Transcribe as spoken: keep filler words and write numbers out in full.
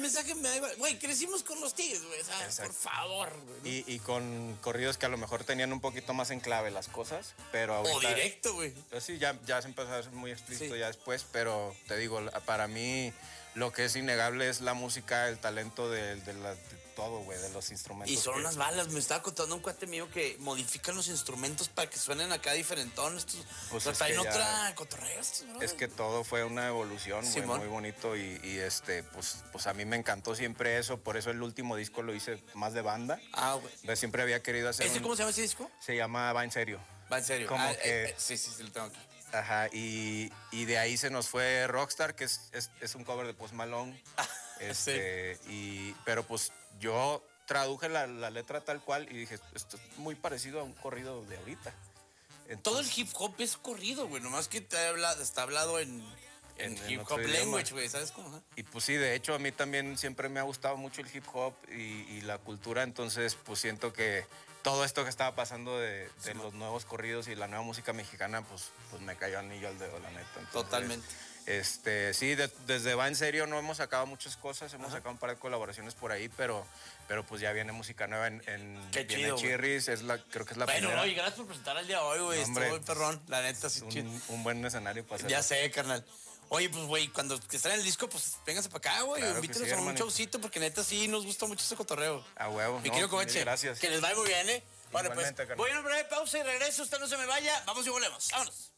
mensaje me da igual. Güey, crecimos con los Tigres, güey. O sea, por favor, güey. ¿No? Y, y con corridos que a lo mejor tenían un poquito más en clave las cosas, pero ahorita... O directo, güey. Pues sí, ya, ya se empezó a ser muy explícito Sí. ya después, pero te digo, para mí lo que es innegable es la música, el talento de, de, la, de todo, güey, de los instrumentos. Y son que... unas balas. Me estaba contando un cuate mío que modifican los instrumentos para que suenen acá diferentones. Estos, Pues o sea, es traen que ya- otra cotorreo estos, bro. Es que todo fue una evolución, güey, Simón. muy bonito y, y este, pues, pues a mí me encantó siempre eso, por eso el último disco lo hice más de banda. Ah, güey. Yo siempre había querido hacer ¿Ese un- cómo se llama ese disco? Se llama Va en serio. Va en serio. Como Ah, que- eh, eh, sí, sí, sí, lo tengo aquí. Ajá, y, y de ahí se nos fue Rockstar, que es, es, es un cover de Post Malone. este, y, pero pues yo traduje la, la letra tal cual y dije, esto es muy parecido a un corrido de ahorita. Entonces, Todo el hip hop es corrido, güey. Nomás que te habla, está hablado en, en, En- en hip otro hop idioma. language, güey. ¿Sabes cómo? Ajá. Y pues sí, de hecho a mí también siempre me ha gustado mucho el hip hop y, y la cultura, entonces pues siento que todo esto que estaba pasando de, de los nuevos corridos y la nueva música mexicana, pues, pues me cayó anillo al dedo, la neta. Entonces, Totalmente. Este, sí, de- desde Va en serio no hemos sacado muchas cosas, hemos sacado un par de colaboraciones por ahí, pero, pero pues ya viene música nueva en, en Qué viene chido, güey. Chirris, es la, creo que es la Bueno, primera. oye, gracias por presentar al día de hoy, güey. No, hombre, Estuvo muy perrón. La neta, sí, chido. un, un buen escenario para hacer. Ya sé, carnal. Oye, pues, güey, cuando estén en el disco, pues, vénganse para acá, güey. Claro que Invítenos sí, a un hermanito. showcito, porque neta sí nos gusta mucho ese cotorreo. A huevo, Mi no, querido mil Covache, gracias. que les vaya muy bien, ¿eh? Bueno, pues, Igualmente, carnal. voy a una breve pausa y regreso. Usted no se me vaya. Vamos y volvemos. Vámonos.